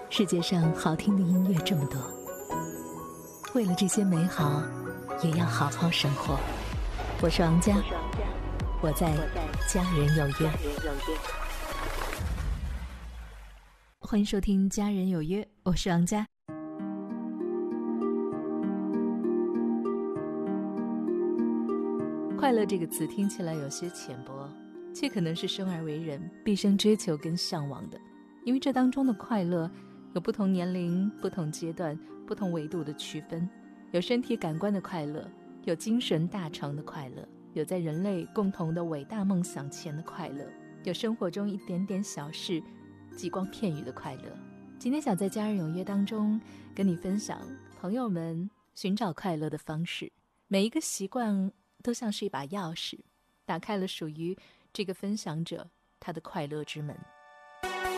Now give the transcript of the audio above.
世界上好听的音乐这么多，为了这些美好，也要好好生活。我是王佳，我在家人有约。欢迎收听家人有约，我是王佳。快乐这个词听起来有些浅薄，却可能是生而为人毕生追求跟向往的。因为这当中的快乐有不同年龄、不同阶段、不同维度的区分，有身体感官的快乐，有精神大成的快乐，有在人类共同的伟大梦想前的快乐，有生活中一点点小事极光片语的快乐。今天想在家人有约当中跟你分享朋友们寻找快乐的方式。每一个习惯都像是一把钥匙，打开了属于这个分享者他的快乐之门。